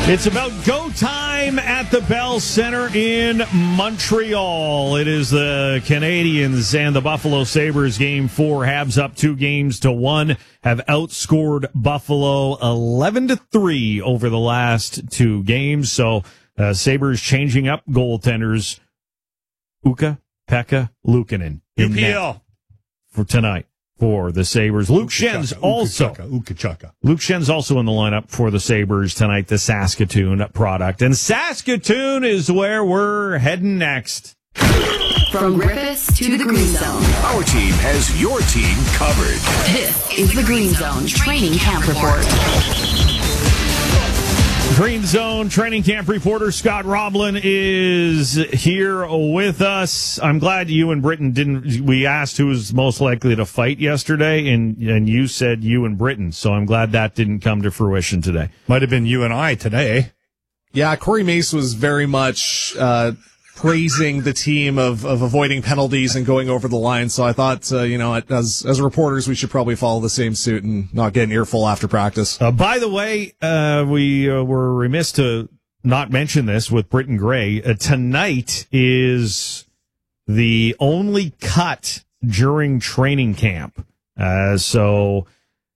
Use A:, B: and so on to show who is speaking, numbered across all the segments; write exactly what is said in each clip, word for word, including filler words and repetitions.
A: It's about go time at the Bell Center in Montreal. It is the Canadiens and the Buffalo Sabres game four. Habs up two games to one, have outscored Buffalo eleven to three over the last two games. So uh, Sabres changing up goaltenders. Ukko, Pekka, Luukkonen
B: U P L
A: for tonight. For the Sabres. Luke Schen's also Luke Schen's also in the lineup for the Sabres tonight, the Saskatoon product. And Saskatoon is where we're heading next.
C: From Griffiths to the Green Zone.
D: Our team has your team covered.
C: This is the Green Zone Training Camp Report.
A: Green Zone Training Camp reporter Scott Roblin is here with us. I'm glad you and Britton didn't. We asked who was most likely to fight yesterday, and and you said you and Britton. So I'm glad that didn't come to fruition today.
B: Might have been you and I today.
E: Yeah, Corey Mace was very much uh, praising the team of, of avoiding penalties and going over the line. So I thought, uh, you know, as as reporters, we should probably follow the same suit and not get an earful after practice.
A: Uh, by the way, uh, we uh, were remiss to not mention this with Britton Gray. Uh, tonight is the only cut during training camp. Uh, so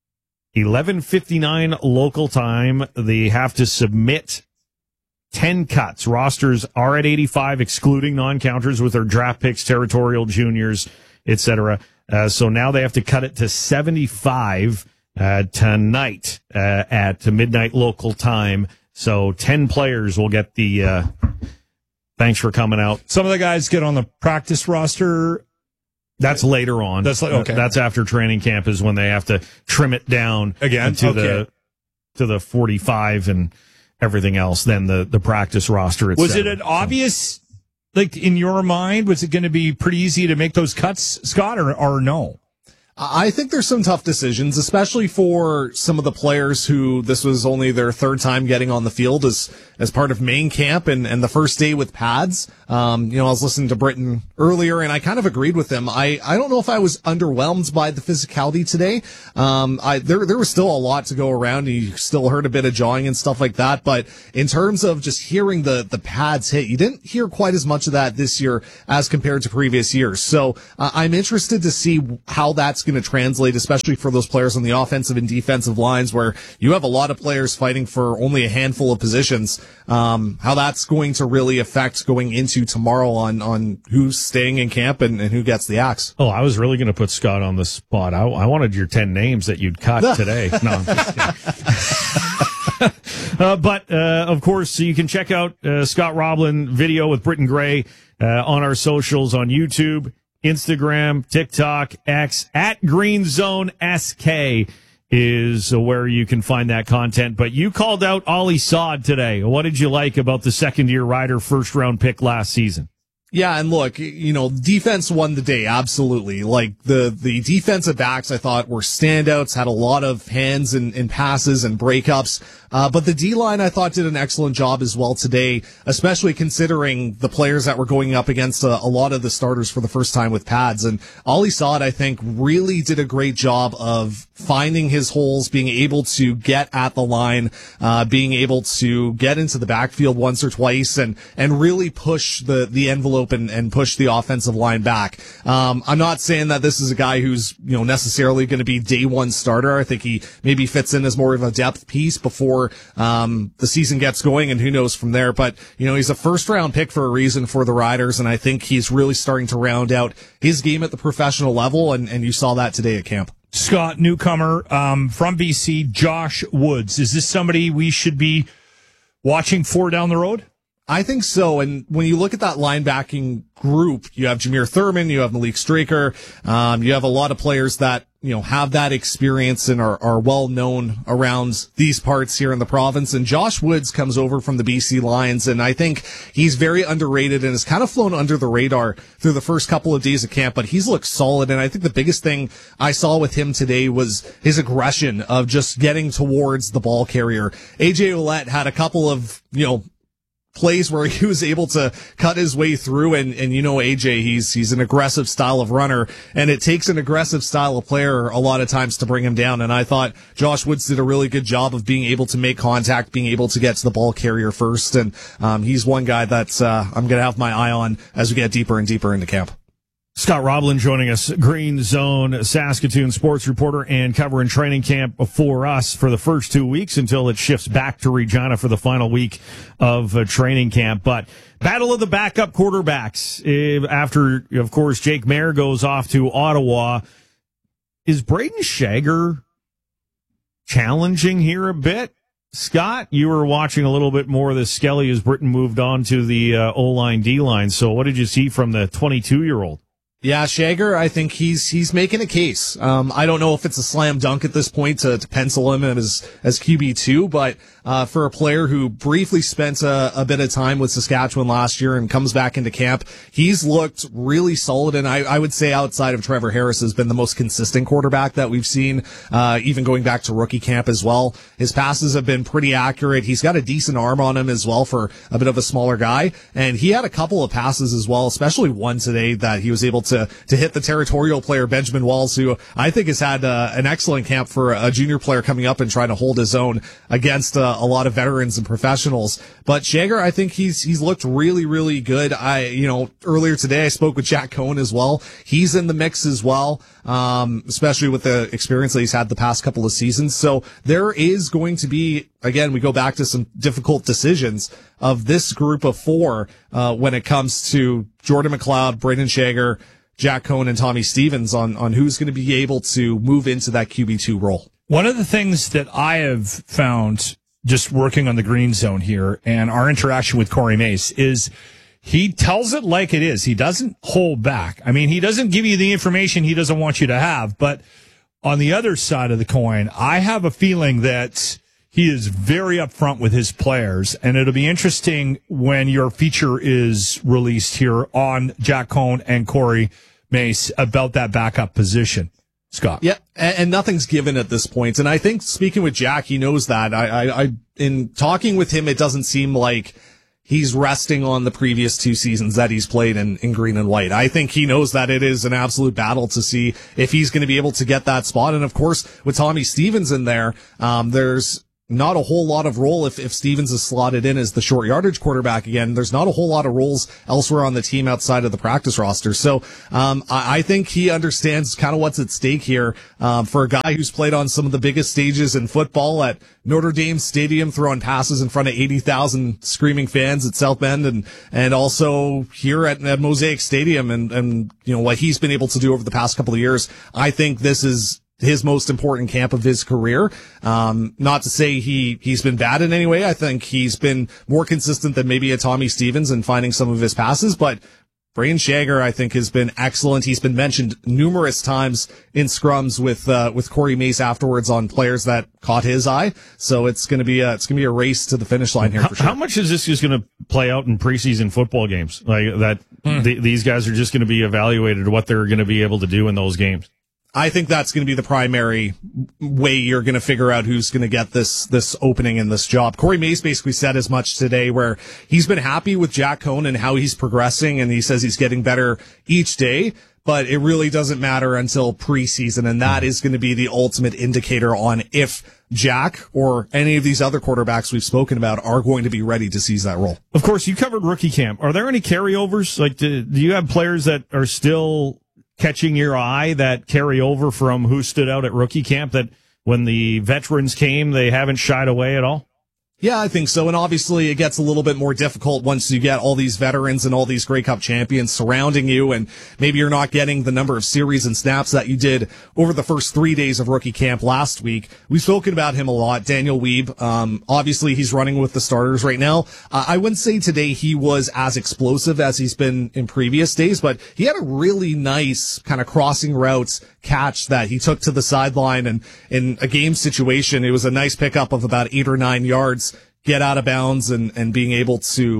A: eleven fifty-nine local time, they have to submit ten cuts. Rosters are at eighty-five, excluding non-counters with their draft picks, territorial juniors, et cetera. Uh, so now they have to cut it to seventy-five uh, tonight uh, at midnight local time. So ten players will get the uh, thanks for coming out.
B: Some of the guys get on the practice roster.
A: That's later on.
B: That's like, okay.
A: That's after training camp is when they have to trim it down
B: again
A: to
B: okay.
A: the to the forty-five and everything else than the, the practice roster itself.
B: Was it an obvious, like, in your mind, was it going to be pretty easy to make those cuts, Scott, or, or no?
E: I think there's some tough decisions, especially for some of the players who this was only their third time getting on the field as as part of main camp and, and the first day with pads. Um, you know, I was listening to Britton earlier, and I kind of agreed with him. I, I don't know if I was underwhelmed by the physicality today. Um, I there there was still a lot to go around. You still heard a bit of jawing and stuff like that, but in terms of just hearing the the pads hit, you didn't hear quite as much of that this year as compared to previous years. So uh, I'm interested to see how that's going to translate, especially for those players on the offensive and defensive lines where you have a lot of players fighting for only a handful of positions. Um, how that's going to really affect going into tomorrow on, on who's staying in camp and, and who gets the axe.
A: Oh, I was really going to put Scott on the spot. I, I wanted your ten names that you'd cut today. No, I'm just kidding. uh, but, uh, of course, you can check out uh, Scott Roblin video with Britton Gray uh, on our socials on YouTube, Instagram, TikTok, X, at Green Zone S K is where you can find that content. But you called out Ollie Saad today. What did you like about the second-year rider first-round pick last season?
E: Yeah, and look, you know, defense won the day, absolutely. Like, the, the defensive backs, I thought, were standouts, had a lot of hands and, and passes and breakups. Uh, but the D-line, I thought, did an excellent job as well today, especially considering the players that were going up against a, a lot of the starters for the first time with pads. And Ollie Saad, I think, really did a great job of finding his holes, being able to get at the line, uh, being able to get into the backfield once or twice and, and really push the, the envelope and, and push the offensive line back. Um, I'm not saying that this is a guy who's, you know, necessarily going to be day one starter. I think he maybe fits in as more of a depth piece before, um, the season gets going, and who knows from there. But, you know, he's a first round pick for a reason for the Riders, and I think he's really starting to round out his game at the professional level, and, and you saw that today at camp.
B: Scott, newcomer, um, from B C, Josh Woods. Is this somebody we should be watching for down the road?
E: I think so. And when you look at that linebacking group, you have Jameer Thurman, you have Malik Straker, um, you have a lot of players that, you know, have that experience and are, are well known around these parts here in the province. And Josh Woods comes over from the B C Lions, and I think he's very underrated and has kind of flown under the radar through the first couple of days of camp, but he's looked solid. And I think the biggest thing I saw with him today was his aggression of just getting towards the ball carrier. A J Ouellette had a couple of, you know, plays where he was able to cut his way through. And, and you know, A J, he's, he's an aggressive style of runner, and it takes an aggressive style of player a lot of times to bring him down. And I thought Josh Woods did a really good job of being able to make contact, being able to get to the ball carrier first. And, um, he's one guy that, uh, I'm going to have my eye on as we get deeper and deeper into camp.
A: Scott Roblin joining us, Green Zone Saskatoon sports reporter and covering training camp for us for the first two weeks until it shifts back to Regina for the final week of uh, training camp. But battle of the backup quarterbacks uh, after, of course, Jake Maier goes off to Ottawa. Is Braden Shager challenging here a bit? Scott, you were watching a little bit more of the Skelly as Britain moved on to the uh, O-line, D-line. So what did you see from the twenty-two-year-old?
E: Yeah, Shager, I think he's he's making a case. Um, I don't know if it's a slam dunk at this point to, to pencil him as as Q B two, but uh, for a player who briefly spent a, a bit of time with Saskatchewan last year and comes back into camp, he's looked really solid. And I, I would say outside of Trevor Harris has been the most consistent quarterback that we've seen, uh, even going back to rookie camp as well. His passes have been pretty accurate. He's got a decent arm on him as well for a bit of a smaller guy. And he had a couple of passes as well, especially one today that he was able to to to hit the territorial player Benjamin Walls, who I think has had uh, an excellent camp for a junior player coming up and trying to hold his own against uh, a lot of veterans and professionals. But Shager, I think he's he's looked really really good. I you know earlier today I spoke with Jack Cohen as well. He's in the mix as well, um, especially with the experience that he's had the past couple of seasons. So there is going to be, again, we go back to some difficult decisions of this group of four uh, when it comes to Jordan McLeod, Braden Shager, Jack Cohen, and Tommy Stevens on, on who's going to be able to move into that Q B two role.
B: One of the things that I have found just working on the Green Zone here and our interaction with Corey Mace is he tells it like it is. He doesn't hold back. I mean, he doesn't give you the information he doesn't want you to have. But on the other side of the coin, I have a feeling that he is very upfront with his players, and it'll be interesting when your feature is released here on Jack Cohen and Corey Mace about that backup position. Scott.
E: Yeah, and, and nothing's given at this point. And I think speaking with Jack, he knows that. I, I, I, in talking with him, it doesn't seem like he's resting on the previous two seasons that he's played in, in green and white. I think he knows that it is an absolute battle to see if he's going to be able to get that spot. And of course, with Tommy Stevens in there, um, there's not a whole lot of role if, if Stevens is slotted in as the short yardage quarterback again. There's not a whole lot of roles elsewhere on the team outside of the practice roster. So, um, I, I think he understands kind of what's at stake here, um, for a guy who's played on some of the biggest stages in football at Notre Dame Stadium, throwing passes in front of eighty thousand screaming fans at South Bend, and, and also here at, at Mosaic Stadium, and, and, you know, what he's been able to do over the past couple of years. I think this is his most important camp of his career. Um, not to say he, he's been bad in any way. I think he's been more consistent than maybe a Tommy Stevens in finding some of his passes, but Braden Shager, I think, has been excellent. He's been mentioned numerous times in scrums with, uh, with Corey Mace afterwards on players that caught his eye. So it's going to be a, it's going to be a race to the finish line here
A: how,
E: for sure.
A: How much is this just going to play out in preseason football games? Like that, mm. the, these guys are just going to be evaluated what they're going to be able to do in those games.
E: I think that's going to be the primary way you're going to figure out who's going to get this, this opening in this job. Corey Mace basically said as much today, where he's been happy with Jack Cohen and how he's progressing, and he says he's getting better each day, but it really doesn't matter until preseason. And that is going to be the ultimate indicator on if Jack or any of these other quarterbacks we've spoken about are going to be ready to seize that role.
A: Of course, you covered rookie camp. Are there any carryovers? Like, do, do you have players that are still catching your eye that carry over from who stood out at rookie camp, that when the veterans came, they haven't shied away at all?
E: Yeah, I think so. And obviously it gets a little bit more difficult once you get all these veterans and all these Grey Cup champions surrounding you, and maybe you're not getting the number of series and snaps that you did over the first three days of rookie camp last week. We've spoken about him a lot. Daniel Weeb, um, obviously he's running with the starters right now. Uh, I wouldn't say today he was as explosive as he's been in previous days, but he had a really nice kind of crossing routes catch that he took to the sideline, and in a game situation, it was a nice pickup of about eight or nine yards, get out of bounds, and, and being able to, you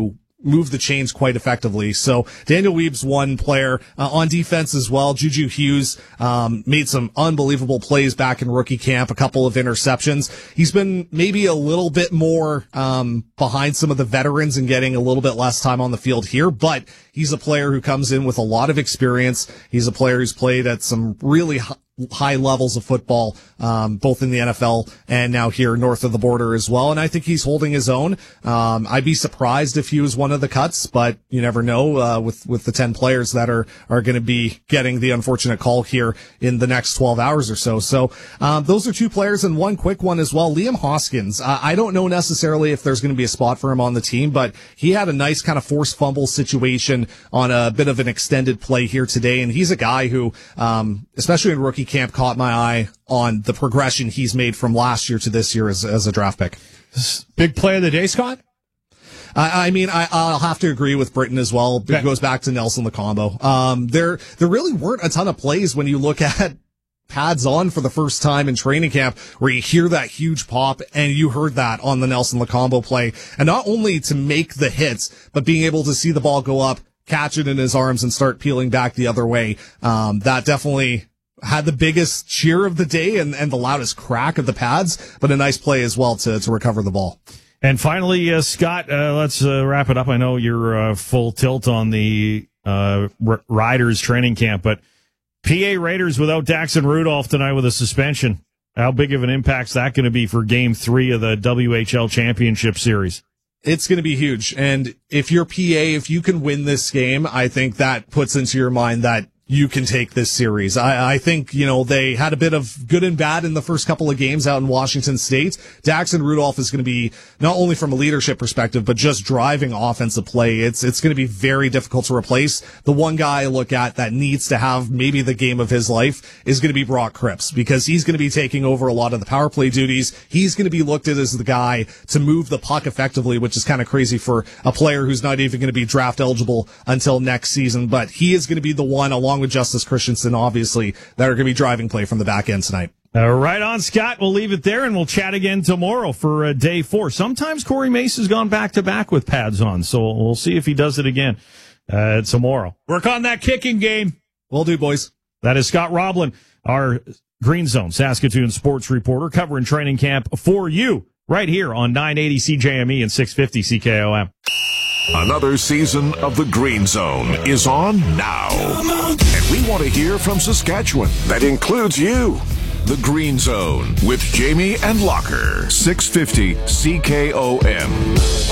E: move the chains quite effectively. So Daniel Weeb's one player uh, on defense as well. Juju Hughes um, made some unbelievable plays back in rookie camp, a couple of interceptions. He's been maybe a little bit more um, behind some of the veterans and getting a little bit less time on the field here, but he's a player who comes in with a lot of experience. He's a player who's played at some really high high levels of football, um, both in the N F L and now here north of the border as well. And I think he's holding his own. Um, I'd be surprised if he was one of the cuts, but you never know, uh, with, with the ten players that are, are going to be getting the unfortunate call here in the next twelve hours or so. So, um, those are two players, and one quick one as well. Liam Hoskins. Uh, I don't know necessarily if there's going to be a spot for him on the team, but he had a nice kind of forced fumble situation on a bit of an extended play here today. And he's a guy who, um, especially in rookie camp, caught my eye on the progression he's made from last year to this year as, as a draft pick.
B: Big play of the day, Scott?
E: I, I mean, I, I'll have to agree with Britton as well. It
B: okay. goes
E: back to Nelson Lacombo. Um, there, there really weren't a ton of plays when you look at pads on for the first time in training camp where you hear that huge pop, and you heard that on the Nelson Lacombo play. And not only to make the hits, but being able to see the ball go up, catch it in his arms, and start peeling back the other way. Um, that definitely had the biggest cheer of the day and, and the loudest crack of the pads, but a nice play as well to, to recover the ball.
A: And finally, uh, Scott, uh, let's uh, wrap it up. I know you're uh, full tilt on the uh, R- Riders training camp, but P A Raiders without Daxon Rudolph tonight with a suspension. How big of an impact's that going to be for game three of the W H L Championship Series?
E: It's going to be huge. And if you're P A, if you can win this game, I think that puts into your mind that you can take this series. I, I think, you know, they had a bit of good and bad in the first couple of games out in Washington State. Daxon Rudolph is going to be, not only from a leadership perspective, but just driving offensive play. It's, it's going to be very difficult to replace. The one guy I look at that needs to have maybe the game of his life is going to be Brock Cripps, because he's going to be taking over a lot of the power play duties. He's going to be looked at as the guy to move the puck effectively, which is kind of crazy for a player who's not even going to be draft eligible until next season. But he is going to be the one, along with Justice Christensen, obviously, that are going to be driving play from the back end tonight.
A: Uh, right on, Scott. We'll leave it there, and we'll chat again tomorrow for uh, day four. Sometimes Corey Mace has gone back-to-back with pads on, so we'll see if he does it again uh, tomorrow.
B: Work on that kicking game.
E: Will do, boys.
A: That is Scott Roblin, our Green Zone Saskatoon sports reporter, covering training camp for you right here on nine eighty C J M E and six fifty C K O M.
D: Another season of the Green Zone is on now. And we want to hear from Saskatchewan. That includes you. The Green Zone with Jamie and Locker. six fifty C K O M.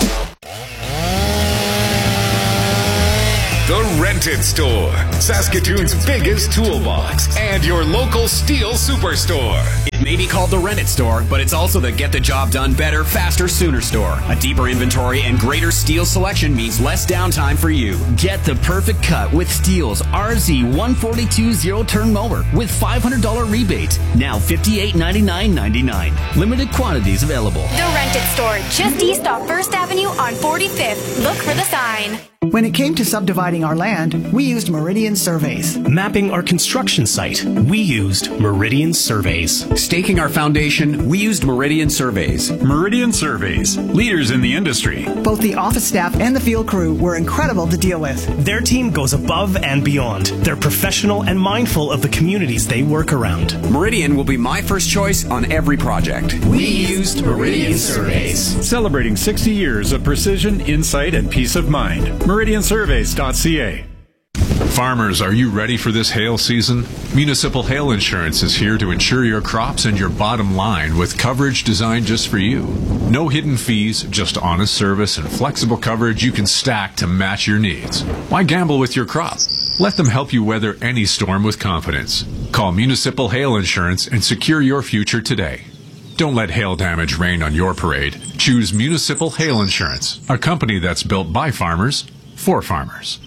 F: The Rented Store, Saskatoon's biggest toolbox, and your local Steel Superstore.
G: It may be called the Rented Store, but it's also the get the job done better, faster, sooner store. A deeper inventory and greater steel selection means less downtime for you.
H: Get the perfect cut with Steel's R Z one forty-two zero-turn mower with five hundred dollars rebate. Now fifty-eight ninety-nine ninety-nine. Limited quantities available.
I: The Rented Store, just east off First Avenue on forty-fifth. Look for the sign.
J: When it came to subdividing our land, we used Meridian Surveys.
K: Mapping our construction site, we used Meridian Surveys.
G: Staking our foundation, we used Meridian Surveys.
L: Meridian Surveys, leaders in the industry.
J: Both the office staff and the field crew were incredible to deal with.
K: Their team goes above and beyond. They're professional and mindful of the communities they work around.
G: Meridian will be my first choice on every project.
K: We used Meridian Surveys.
L: Celebrating sixty years of precision, insight, and peace of mind. Meridian Surveys dot C A.
M: Farmers, are you ready for this hail season? Municipal Hail Insurance is here to insure your crops and your bottom line with coverage designed just for you. No hidden fees, just honest service and flexible coverage you can stack to match your needs. Why gamble with your crop? Let them help you weather any storm with confidence. Call Municipal Hail Insurance and secure your future today. Don't let hail damage rain on your parade. Choose Municipal Hail Insurance, a company that's built by farmers for farmers.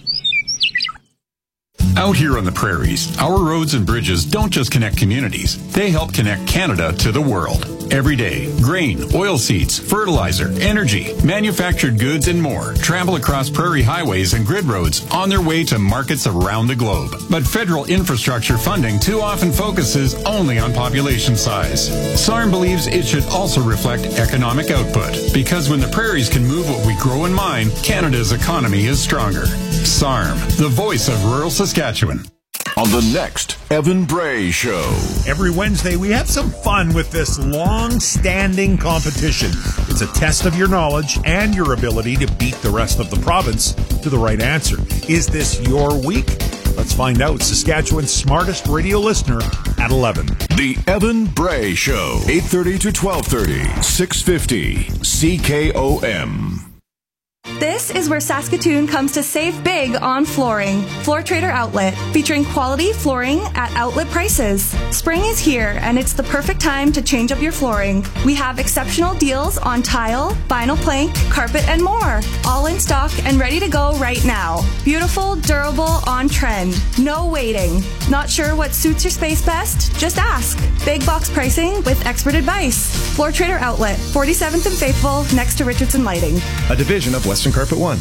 L: Out here on the prairies, our roads and bridges don't just connect communities, they help connect Canada to the world.
N: Every day, grain, oilseeds, fertilizer, energy, manufactured goods, and more travel across prairie highways and grid roads on their way to markets around the globe. But federal infrastructure funding too often focuses only on population size. S A R M believes it should also reflect economic output, because when the prairies can move what we grow and mine, Canada's economy is stronger. S A R M, the voice of rural Saskatchewan.
D: On the next Evan Bray Show.
O: Every Wednesday, we have some fun with this long-standing competition. It's a test of your knowledge and your ability to beat the rest of the province to the right answer. Is this your week? Let's find out. Saskatchewan's smartest radio listener at eleven.
D: The Evan Bray Show, eight thirty to twelve thirty, six fifty C K O M.
P: This is where Saskatoon comes to save big on flooring. Floor Trader Outlet, featuring quality flooring at outlet prices. Spring is here, and it's the perfect time to change up your flooring. We have exceptional deals on tile, vinyl plank, carpet, and more. All in stock and ready to go right now. Beautiful, durable, on trend. No waiting. Not sure what suits your space best? Just ask. Big box pricing with expert advice. Floor Trader Outlet, forty-seventh and Faithful, next to Richardson Lighting.
Q: A division of Western Carpet One.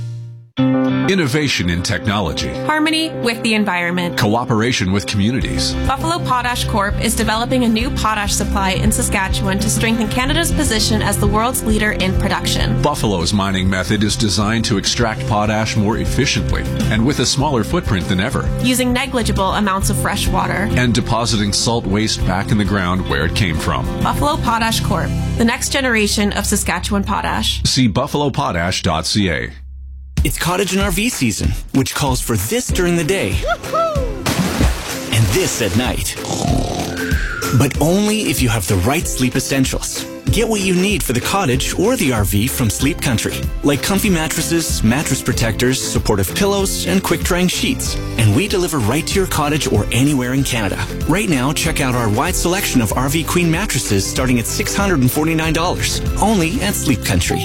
M: Innovation in technology.
R: Harmony with the environment.
M: Cooperation with communities.
R: Buffalo Potash Corp is developing a new potash supply in Saskatchewan to strengthen Canada's position as the world's leader in production.
M: Buffalo's mining method is designed to extract potash more efficiently and with a smaller footprint than ever.
R: Using negligible amounts of fresh water.
M: And depositing salt waste back in the ground where it came from.
R: Buffalo Potash Corp, the next generation of Saskatchewan potash.
M: See buffalo potash dot c a.
S: It's cottage and R V season, which calls for this during the day and this at night. But only if you have the right sleep essentials. Get what you need for the cottage or the R V from Sleep Country, like comfy mattresses, mattress protectors, supportive pillows, and quick-drying sheets. And we deliver right to your cottage or anywhere in Canada. Right now, check out our wide selection of R V Queen mattresses starting at six hundred forty-nine dollars, only at Sleep Country.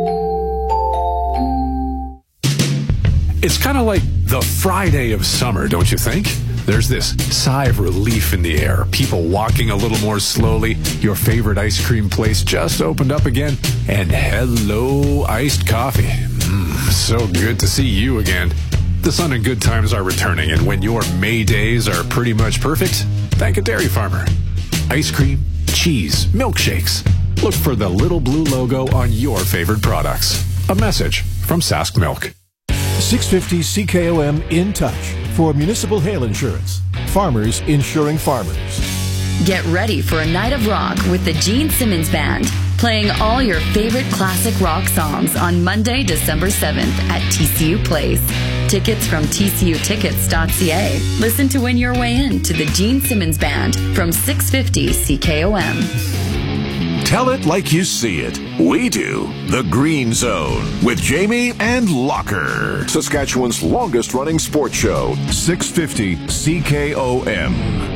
M: It's kind of like the Friday of summer, don't you think? There's this sigh of relief in the air, people walking a little more slowly, your favorite ice cream place just opened up again, and hello, iced coffee. Mmm, so good to see you again. The sun and good times are returning, and when your May days are pretty much perfect, thank a dairy farmer. Ice cream, cheese, milkshakes. Look for the little blue logo on your favorite products. A message from Sask Milk.
T: six fifty C K O M in touch for municipal hail insurance. Farmers insuring farmers.
C: Get ready for a night of rock with the Gene Simmons Band, playing all your favorite classic rock songs on Monday, December seventh at T C U Place. Tickets from T C U tickets dot c a. Listen to win your way in to the Gene Simmons Band from six fifty C K O M.
D: Tell it like you see it. We do. The Green Zone with Jamie and Locker. Saskatchewan's longest running sports show, six fifty C K O M.